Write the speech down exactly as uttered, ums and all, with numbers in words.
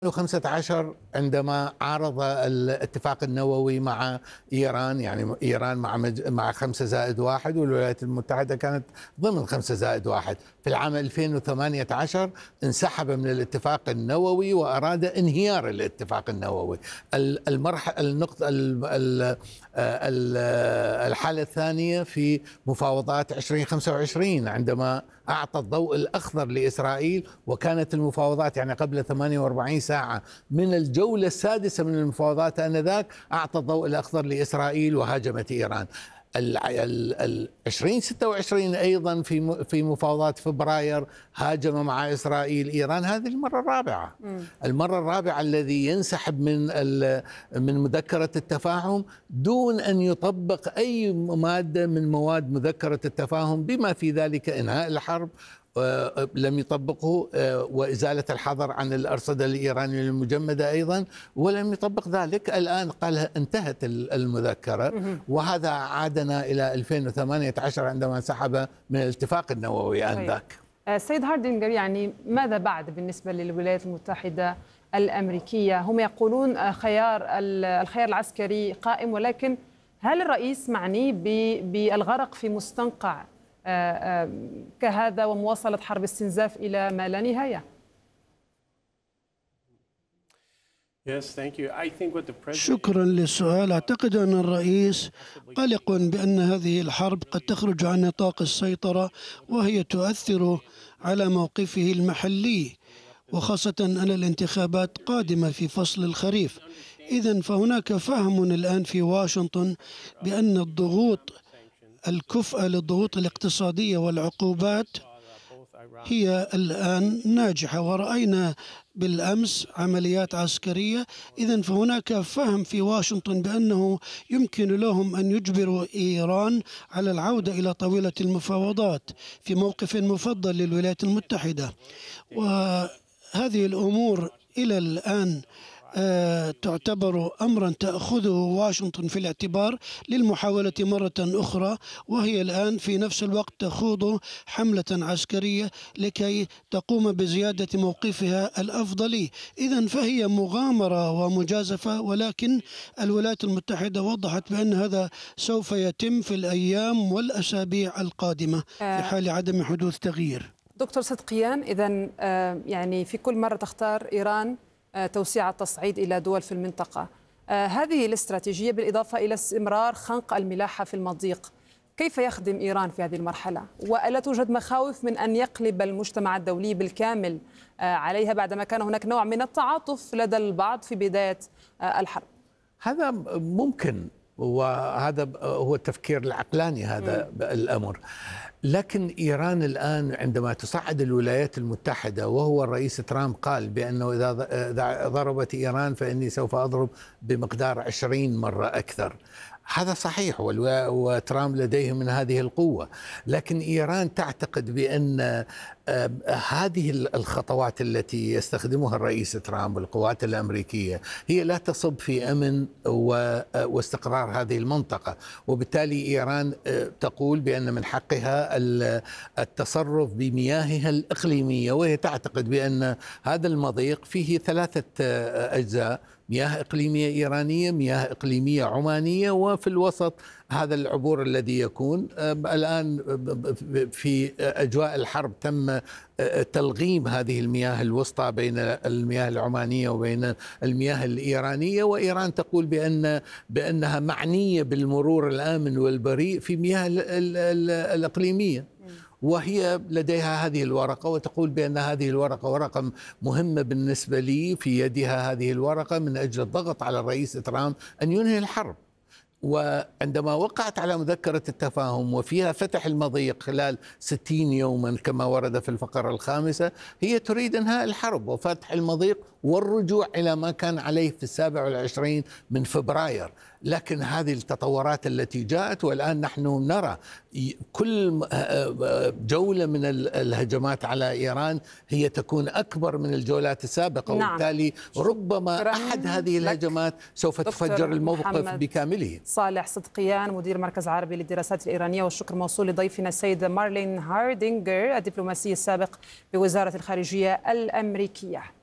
وخمسة عشر عندما عارض الاتفاق النووي مع إيران، يعني إيران مع مج... مع خمسة زائد واحد، والولايات المتحدة كانت ضمن خمسة زائد واحد. في العام ألفين وثمانية عشر انسحب من الاتفاق النووي وأراد انهيار الاتفاق النووي. المرحلة النقطة الحالة الثانية في مفاوضات ألفين وخمسة وعشرين عندما أعطى الضوء الأخضر لإسرائيل، وكانت المفاوضات يعني قبل ثمانية وأربعين ساعة من الجولة السادسة من المفاوضات آنذاك أعطى الضوء الأخضر لإسرائيل وهاجمت إيران. ال ألفين وستة وعشرين أيضا في في مفاوضات فبراير هاجم مع إسرائيل إيران. هذه المرة الرابعة م. المرة الرابعة الذي ينسحب من من مذكرة التفاهم دون أن يطبق أي مادة من مواد مذكرة التفاهم، بما في ذلك إنهاء الحرب لم يطبقه، وإزالة الحظر عن الأرصدة الإيرانية المجمدة أيضا ولم يطبق ذلك. الآن قال انتهت المذكرة، وهذا عادنا إلى ألفين وثمانية عشر عندما انسحب من الاتفاق النووي آنذاك. سيد هاردينجر، يعني ماذا بعد بالنسبة للولايات المتحدة الأمريكية؟ هم يقولون خيار الخيار العسكري قائم، ولكن هل الرئيس معني بالغرق في مستنقع كهذا ومواصلة حرب استنزاف إلى ما لا نهاية؟ شكرا للسؤال. أعتقد أن الرئيس قلق بأن هذه الحرب قد تخرج عن نطاق السيطرة، وهي تؤثر على موقفه المحلي، وخاصة أن الانتخابات قادمة في فصل الخريف. إذن فهناك فهم الآن في واشنطن بأن الضغوط الكفء للضغوط الاقتصادية والعقوبات هي الآن ناجحة، ورأينا بالأمس عمليات عسكرية. إذن فهناك فهم في واشنطن بأنه يمكن لهم أن يجبروا إيران على العودة إلى طاولة المفاوضات في موقف مفضل للولايات المتحدة. وهذه الأمور إلى الآن أه تعتبر أمرا تأخذه واشنطن في الاعتبار للمحاولة مرة أخرى، وهي الآن في نفس الوقت تخوض حملة عسكرية لكي تقوم بزيادة موقفها الأفضلي. إذن فهي مغامرة ومجازفة، ولكن الولايات المتحدة وضحت بأن هذا سوف يتم في الأيام والأسابيع القادمة في حال عدم حدوث تغيير. دكتور صدقيان، إذن يعني في كل مرة تختار إيران توسيع التصعيد إلى دول في المنطقة. آه هذه الاستراتيجية بالإضافة إلى استمرار خنق الملاحة في المضيق، كيف يخدم إيران في هذه المرحلة؟ وألا توجد مخاوف من أن يقلب المجتمع الدولي بالكامل آه عليها بعدما كان هناك نوع من التعاطف لدى البعض في بداية آه الحرب؟ هذا ممكن، وهذا هو التفكير العقلاني هذا م. الأمر. لكن إيران الآن عندما تصعد الولايات المتحدة، وهو الرئيس ترامب قال بأنه إذا ضربت إيران فإني سوف أضرب بمقدار عشرين مرة أكثر. هذا صحيح، وترامب لديه من هذه القوة، لكن إيران تعتقد بأن هذه الخطوات التي يستخدمها الرئيس ترامب والقوات الأمريكية هي لا تصب في أمن واستقرار هذه المنطقة، وبالتالي إيران تقول بأن من حقها التصرف بمياهها الإقليمية، وهي تعتقد بأن هذا المضيق فيه ثلاثة أجزاء: مياه إقليمية إيرانية، مياه إقليمية عمانية، وفي الوسط هذا العبور الذي يكون. الآن في أجواء الحرب تم تلغيم هذه المياه الوسطى بين المياه العمانية وبين المياه الإيرانية، وإيران تقول بأن بأنها معنية بالمرور الآمن والبريء في مياه الإقليمية، وهي لديها هذه الورقة، وتقول بأن هذه الورقة ورقة مهمة بالنسبة لي. في يدها هذه الورقة من أجل الضغط على الرئيس ترامب أن ينهي الحرب. وعندما وقعت على مذكرة التفاهم وفيها فتح المضيق خلال ستين يوما كما ورد في الفقرة الخامسة، هي تريد انهاء الحرب وفتح المضيق والرجوع إلى ما كان عليه في السابع والعشرين من فبراير. لكن هذه التطورات التي جاءت، والآن نحن نرى كل جولة من الهجمات على إيران هي تكون أكبر من الجولات السابقة، نعم. وبالتالي ربما أحد هذه الهجمات سوف تفجر الموقف بكامله. صالح صدقيان، مدير مركز عربي للدراسات الإيرانية، والشكر موصول لضيفنا السيد مارلين هاردينجر، الدبلوماسي السابق بوزارة الخارجية الأمريكية.